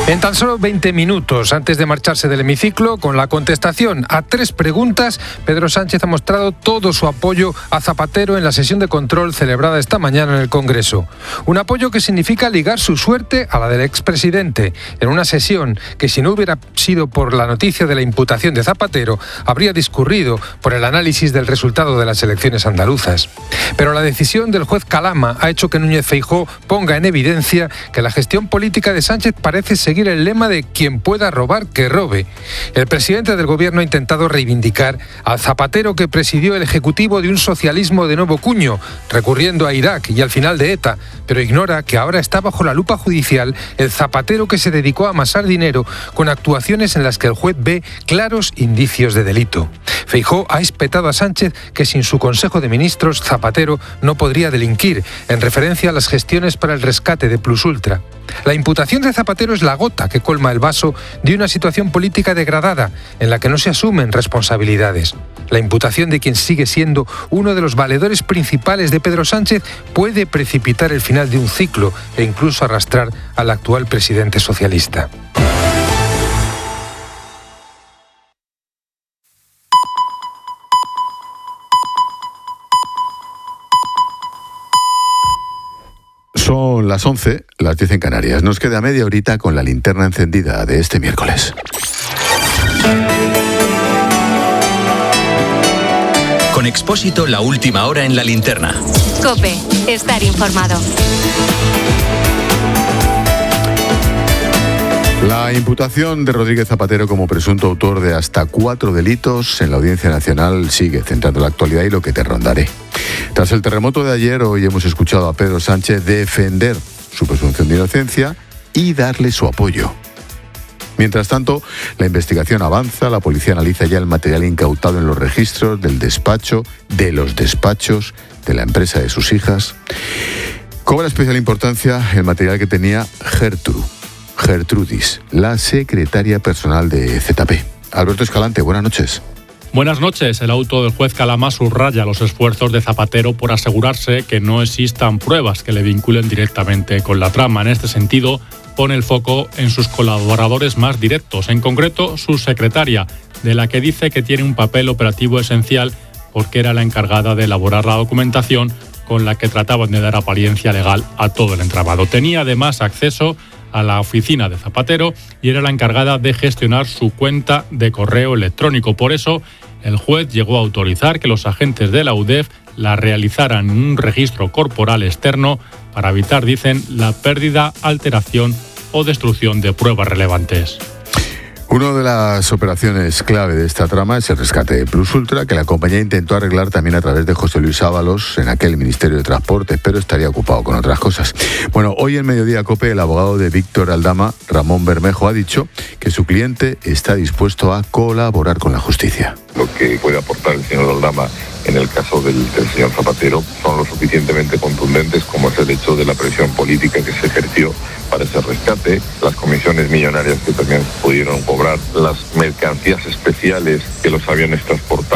En tan solo 20 minutos antes de marcharse del hemiciclo, con la contestación a 3 preguntas, Pedro Sánchez ha mostrado todo su apoyo a Zapatero en la sesión de control celebrada esta mañana en el Congreso. Un apoyo que significa ligar su suerte a la del expresidente, en una sesión que, si no hubiera sido por la noticia de la imputación de Zapatero, habría discurrido por el análisis del resultado de las elecciones andaluzas. Pero la decisión del juez Calama ha hecho que Núñez Feijóo ponga en evidencia que la gestión política de Sánchez parece seguir el lema de quien pueda robar, que robe. El presidente del gobierno ha intentado reivindicar al Zapatero que presidió el ejecutivo de un socialismo de nuevo cuño, recurriendo a Irak y al final de ETA, pero ignora que ahora está bajo la lupa judicial el Zapatero que se dedicó a amasar dinero con actuaciones en las que el juez ve claros indicios de delito. Feijóo ha espetado a Sánchez que sin su Consejo de Ministros Zapatero no podría delinquir, en referencia a las gestiones para el rescate de Plusultra. La imputación de Zapatero es la gota que colma el vaso de una situación política degradada en la que no se asumen responsabilidades. La imputación de quien sigue siendo uno de los valedores principales de Pedro Sánchez puede precipitar el final de un ciclo e incluso arrastrar al actual presidente socialista. Son las 11, las 10 en Canarias. Nos queda media horita con la linterna encendida de este miércoles. Con Expósito, la última hora en la linterna. COPE, estar informado. La imputación de Rodríguez Zapatero como presunto autor de hasta 4 delitos en la Audiencia Nacional sigue centrando la actualidad y lo que te rondaré. Tras el terremoto de ayer, hoy hemos escuchado a Pedro Sánchez defender su presunción de inocencia y darle su apoyo. Mientras tanto, la investigación avanza, la policía analiza ya el material incautado en los registros del despacho, de los despachos, de la empresa de sus hijas. Cobra especial importancia el material que tenía Gertrudis, la secretaria personal de ZP. Alberto Escalante, buenas noches. Buenas noches. El auto del juez Calama subraya los esfuerzos de Zapatero por asegurarse que no existan pruebas que le vinculen directamente con la trama. En este sentido, pone el foco en sus colaboradores más directos, en concreto su secretaria, de la que dice que tiene un papel operativo esencial porque era la encargada de elaborar la documentación con la que trataban de dar apariencia legal a todo el entramado. Tenía además acceso a la oficina de Zapatero y era la encargada de gestionar su cuenta de correo electrónico. Por eso, el juez llegó a autorizar que los agentes de la UDEF la realizaran en un registro corporal externo para evitar, dicen, la pérdida, alteración o destrucción de pruebas relevantes. Una de las operaciones clave de esta trama es el rescate de Plusultra, que la compañía intentó arreglar también a través de José Luis Ábalos en aquel Ministerio de Transportes, pero estaría ocupado con otras cosas. Bueno, hoy en Mediodía COPE, el abogado de Víctor Aldama, Ramón Bermejo, ha dicho que su cliente está dispuesto a colaborar con la justicia. Lo que puede aportar el señor Aldama en el caso del señor Zapatero son lo suficientemente contundentes como es el hecho de la presión política que se ejerció para ese rescate, las comisiones millonarias que también pudieron cobrar, las mercancías especiales que los aviones transportaron.